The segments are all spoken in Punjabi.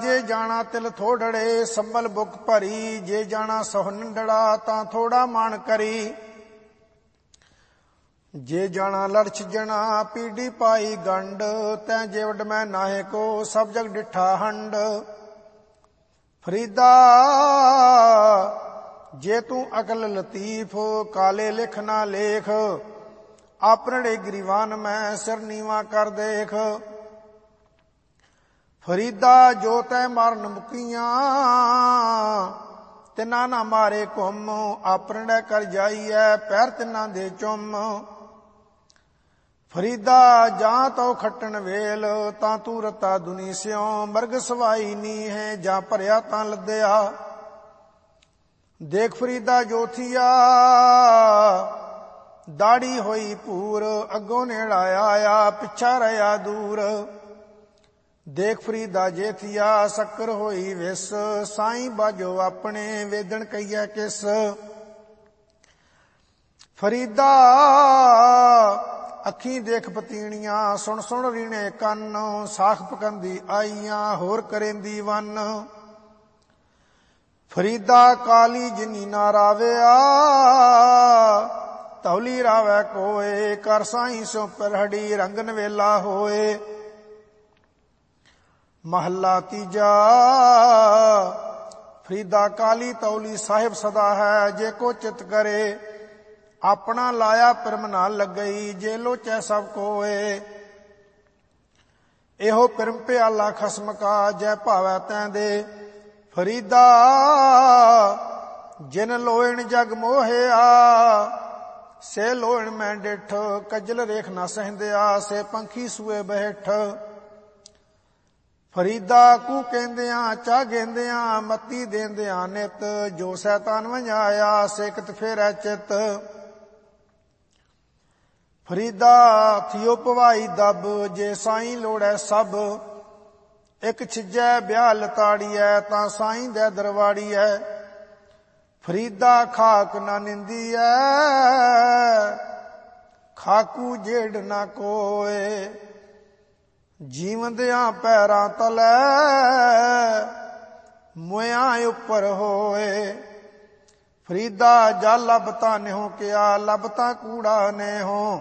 ਜੇ ਜਾਣਾ ਤਿਲ ਥੋੜੜੇ ਸੰਭਲ ਬੁੱਕ ਭਰੀ, ਜੇ ਜਾਣਾ ਸਹੁ ਨੰਡੜਾ ਤਾਂ ਥੋੜਾ ਮਨ ਕਰੀ। ਜੇ ਜਾਣਾ ਲੜ ਛਿਜਣਾ ਪੀੜੀ ਪਾਈ ਗੰਢ, ਤੈਂ ਜੇ ਵਡ ਮੈਂ ਨਾਹੇ ਕੋ ਸਭ ਜਗ ਡਿਠਾ ਹੰਡ। ਫਰੀਦਾ ਜੇ ਤੂੰ ਅਕਲ ਲਤੀਫ ਕਾਲੇ ਲਿਖ ਨਾ ਲੇਖ, ਆਪਣੜੇ ਗਰੀਵਾਨ ਮੈਂ ਸਿਰ ਨੀਵਾ ਕਰ ਦੇਖ। ਫਰੀਦਾ ਜੋ ਤੈ ਮਾਰਨ ਮੁਕੀਆਂ ਤਿਨਾਂ ਨਾ ਮਾਰੇ ਘੁੰਮ, ਆਪਣੜੇ ਕਰ ਜਾਈਐ ਪੈਰ ਤਿਨਾਂ ਦੇ ਚੁੰਮ। ਫਰੀਦਾ ਜਾਂ ਤਉ ਖੱਟਣ ਵੇਲ ਤਾਂ ਤੂੰ ਰਤਾ ਦੁਨੀ ਸਿਉ, ਮਰਗ ਸਵਾਈ ਨੀ ਹੈ ਜਾਂ ਭਰਿਆ ਤਾਂ ਲੱਦਿਆ। ਦੇਖ ਫਰੀਦਾ ਜੋਥੀਆ ਦਾੜੀ ਹੋਈ ਭੂਰ, ਅੱਗੋਂ ਨੇੜਾ ਆਇਆ ਪਿੱਛਾ ਰਿਹਾ ਦੂਰ। ਦੇਖ ਫਰੀਦਾ ਜੇਥੀਆ ਸ਼ੱਕਰ ਹੋਈ ਵਿਸ, ਸਾਈਂ ਬਾਜੋ ਆਪਣੇ ਵੇਦਣ ਕਹੀਐ ਕਿਸ। ਫਰੀਦਾ ਅੱਖੀਂ ਦੇਖ ਪਤੀਣੀਆਂ ਸੁਣ ਸੁਣ ਰੀਣੇ ਕੰਨ, ਸਾਖ ਪਕੰਦੀ ਆਈਆਂ ਹੋਰ ਕਰੇਂਦੀ ਵੰਨ। ਫਰੀਦਾ ਕਾਲੀ ਜਿਨੀ ਨਾ ਰਾਵਿਆ, ਧੌਲੀ ਰਾਵੈ ਕੋਏ, ਕਰ ਸਾਈਂ ਸੋ ਪਰਹੜੀ ਰੰਗ ਨਵੇਲਾ ਹੋਏ। ਮਹੱਲਾ ਤੀਜਾ। ਫਰੀਦਾ ਕਾਲੀ ਤੌਲੀ ਸਾਹਿਬ ਸਦਾ ਹੈ, ਜੇ ਕੋ ਚਿਤ ਕਰੇ ਆਪਣਾ ਲਾਇਆ ਪਿਰਮ ਨਾ ਲੱਗਈ, ਜੇ ਲੋਚੈ ਸਭ ਕੋਏ। ਇਹੋ ਪਿਰਮ ਪਿਆਲਾ ਖਸਮ ਕਾ, ਜੈ ਭਾਵੈ ਤੈਂ ਦੇ। ਫਰੀਦਾ ਜਿਨ ਲੋਇਣ ਜਗ ਮੋਹਿਆ, ਸੇ ਲੋਇਣ ਮੈਂ ਡਿਠ, ਕੱਜਲ ਰੇਖ ਨਾ ਸਹਿੰਦਿਆ, ਸੇ ਪੰਖੀ ਸੂਏ ਬੈਠ। ਫਰੀਦਾ ਕੂ ਕਹਿੰਦਿਆਂ ਚਾਹ ਗੇਂਦਿਆਂ, ਮੱਤੀ ਦੇਂਦਿਆਂ ਨਿਤ, ਜੋ ਸੈਤਾਨ ਵੰਝਾਇਆ ਸੇ ਕਿਤ ਫੇਰੈ ਚਿਤ। ਫਰੀਦਾ ਥਿਓ ਭਵਾਈ ਦਬ, ਜੇ ਸਾਈਂ ਲੋੜੈ ਸਭ, ਇੱਕ ਛਿਜੈ ਵਿਆਹ ਲਤਾੜੀਐ ਤਾਂ ਸਾਈਂ ਦੇ ਦਰਵਾੜੀਐ। ਫਰੀਦਾ ਖਾਕ ਨਾ ਨਿੰਦੀਐ, ਖਾਕੂ ਜੇੜ ਨਾ ਕੋਏ। ਜੀਵੰਦਿਆਂ ਪੈਰਾਂ ਤਲੈ ਮੁਇਆਂ ਉੱਪਰ ਹੋਏ। ਫਰੀਦਾ ਜਲ ਲੱਭ ਤਾਂ ਨਿਹੋ ਕਿਆ, ਲੱਭ ਤਾਂ ਕੂੜਾ ਨੇਹੋ।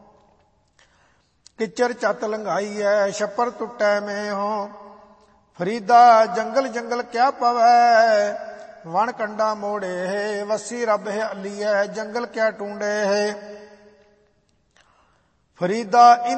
ਕਿਚਰ ਚੱਤ ਲੰਘਾਈਐ ਛੱਪਰ ਟੁੱਟੈ ਮੇਹੋ। ਫਰੀਦਾ ਜੰਗਲ ਜੰਗਲ ਕਿਆ ਪਵੈ, ਵਣ ਕੰਡਾ ਮੋੜੇ ਹੈ, ਵਸੀ ਰੱਬ ਹੈ ਅਲੀਐ, ਜੰਗਲ ਕਿਆ ਟੂੰਡੇ ਹੈ। ਫਰੀਦਾ